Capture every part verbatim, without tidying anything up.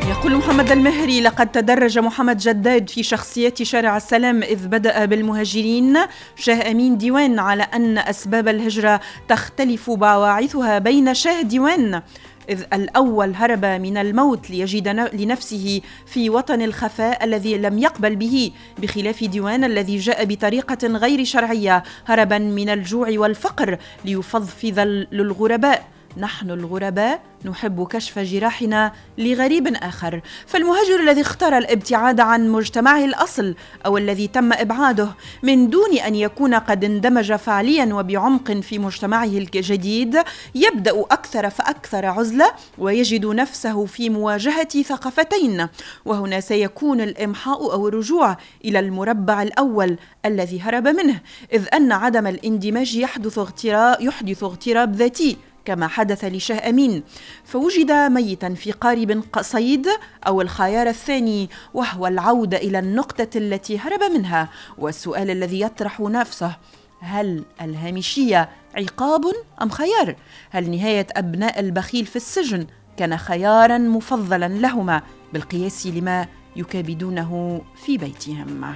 يقول محمد المهري: لقد تدرج محمد جداد في شخصية شارع السلام إذ بدأ بالمهاجرين شاه أمين ديوان على أن أسباب الهجرة تختلف بواعثها بين شاه ديوان، إذ الأول هرب من الموت ليجد لنفسه في وطن الخفاء الذي لم يقبل به، بخلاف ديوان الذي جاء بطريقة غير شرعية هربا من الجوع والفقر ليفضفض للغرباء. نحن الغرباء نحب كشف جراحنا لغريب آخر. فالمهاجر الذي اختار الابتعاد عن مجتمعه الأصل أو الذي تم إبعاده من دون أن يكون قد اندمج فعليا وبعمق في مجتمعه الجديد يبدأ أكثر فأكثر عزلة ويجد نفسه في مواجهة ثقافتين، وهنا سيكون الإمحاء أو الرجوع إلى المربع الأول الذي هرب منه، إذ أن عدم الاندماج يحدث اغتراب, يحدث اغتراب ذاتي كما حدث لشاه أمين، فوجد ميتا في قارب صيد، أو الخيار الثاني وهو العودة إلى النقطة التي هرب منها. والسؤال الذي يطرح نفسه: هل الهامشية عقاب أم خيار؟ هل نهاية أبناء البخيل في السجن كان خيارا مفضلا لهما بالقياس لما يكابدونه في بيتهم؟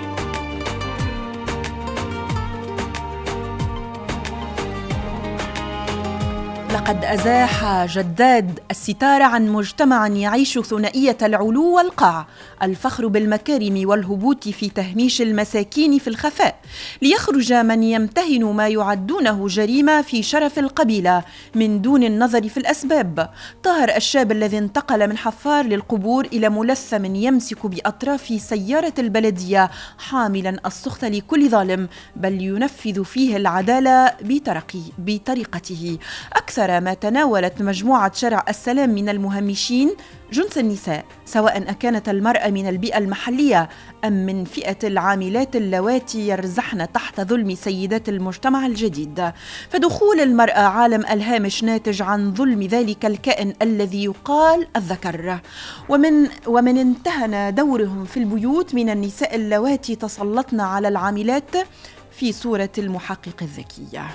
لقد أزاح جداد الستار عن مجتمع يعيش ثنائية العلو والقاع، الفخر بالمكارم والهبوط في تهميش المساكين في الخفاء، ليخرج من يمتهن ما يعدونه جريمة في شرف القبيلة من دون النظر في الأسباب. طاهر الشاب الذي انتقل من حفار للقبور إلى ملثم يمسك بأطراف سيارة البلدية حاملا السخط لكل ظالم، بل ينفذ فيه العدالة بطريقته. أكثر ما تناولت مجموعة شارع السلام من المهمشين جنس النساء، سواء أكانت المرأة من البيئة المحلية أم من فئة العاملات اللواتي يرزحن تحت ظلم سيدات المجتمع الجديد. فدخول المرأة عالم الهامش ناتج عن ظلم ذلك الكائن الذي يقال الذكر، ومن, ومن انتهن دورهم في البيوت من النساء اللواتي تسلطن على العاملات في صورة المحقق الذكية.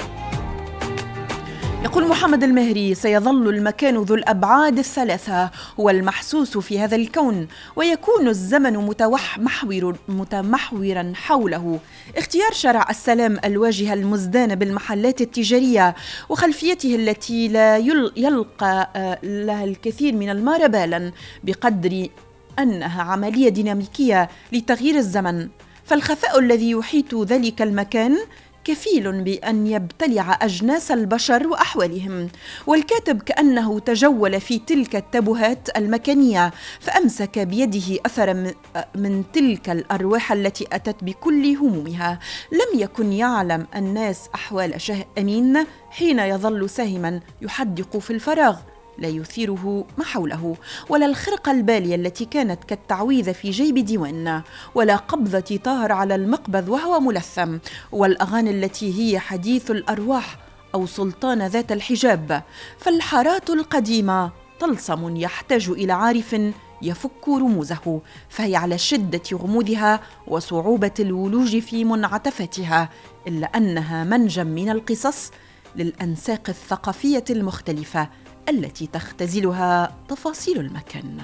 يقول محمد المهري: سيظل المكان ذو الأبعاد الثلاثة هو المحسوس في هذا الكون، ويكون الزمن متمحور متمحورا حوله. اختيار شارع السلام الواجهة المزدانة بالمحلات التجارية وخلفيته التي لا يلقى لها الكثير من المار بالا، بقدر أنها عملية ديناميكية لتغيير الزمن. فالخفاء الذي يحيط ذلك المكان كفيل بأن يبتلع أجناس البشر وأحوالهم. والكاتب كأنه تجول في تلك التبهات المكانية فأمسك بيده أثر من تلك الأرواح التي أتت بكل همومها. لم يكن يعلم الناس أحوال شاه أمين حين يظل ساهما يحدق في الفراغ لا يثيره ما حوله، ولا الخرقة البالية التي كانت كالتعويذة في جيب ديوان، ولا قبضة طاهر على المقبض وهو ملثم، والأغاني التي هي حديث الأرواح أو سلطان ذات الحجاب. فالحارات القديمة طلسم يحتاج إلى عارف يفك رموزه، فهي على شدة غموضها وصعوبة الولوج في منعتفتها، إلا أنها منجم من القصص للأنساق الثقافية المختلفة التي تختزلها تفاصيل المكان.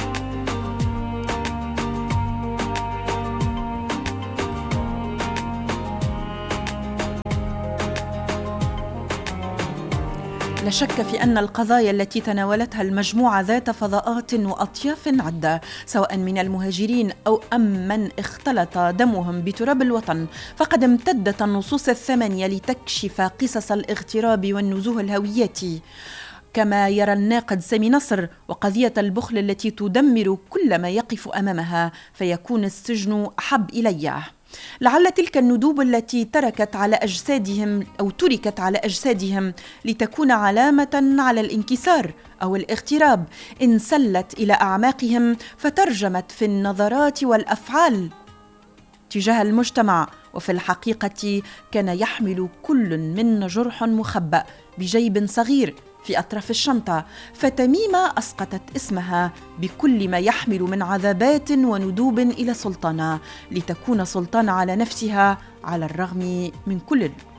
لا شك في أن القضايا التي تناولتها المجموعة ذات فضاءات وأطياف عدة، سواء من المهاجرين أو أم من اختلط دمهم بتراب الوطن، فقد امتدت النصوص الثمانية لتكشف قصص الاغتراب والنزوه الهوياتي، كما يرى الناقد سامي نصر، وقضية البخل التي تدمر كل ما يقف أمامها، فيكون السجن أحب إليه. لعل تلك الندوب التي تركت على أجسادهم أو تركت على أجسادهم لتكون علامة على الانكسار أو الاغتراب انسلت إلى أعماقهم فترجمت في النظرات والأفعال تجاه المجتمع. وفي الحقيقة كان يحمل كل منا جرح مخبأ بجيب صغير في أطراف الشنطة، فتميمة أسقطت اسمها بكل ما يحمل من عذابات وندوب إلى سلطانة، لتكون سلطانة على نفسها على الرغم من كل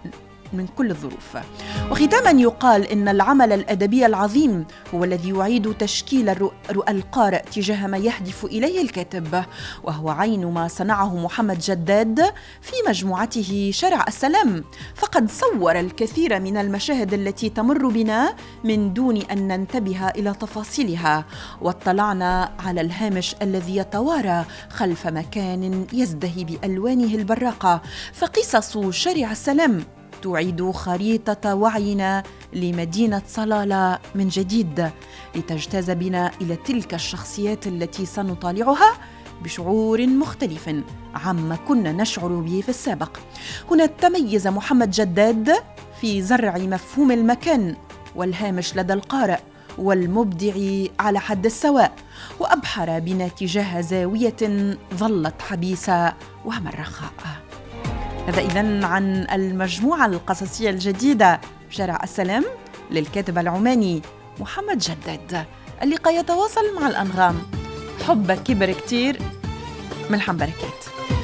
من كل الظروف. وختاما يقال إن العمل الأدبي العظيم هو الذي يعيد تشكيل رؤى القارئ تجاه ما يهدف إليه الكاتب، وهو عين ما صنعه محمد جداد في مجموعته شارع السلام، فقد صور الكثير من المشاهد التي تمر بنا من دون أن ننتبه إلى تفاصيلها، واطلعنا على الهامش الذي يتوارى خلف مكان يزدهي بألوانه البراقة. فقصص شارع السلام تعيد خريطة وعينا لمدينة صلالة من جديد، لتجتاز بنا إلى تلك الشخصيات التي سنطالعها بشعور مختلف عما كنا نشعر به في السابق. هنا تميز محمد جداد في زرع مفهوم المكان والهامش لدى القارئ والمبدع على حد السواء، وأبحر بنا تجاه زاوية ظلت حبيسة ومرخاء. هذا إذن عن المجموعة القصصية الجديدة شارع السلام للكاتب العماني محمد جداد. اللقاء يتواصل مع الأنغام. حبك كبر كتير من حنبركات.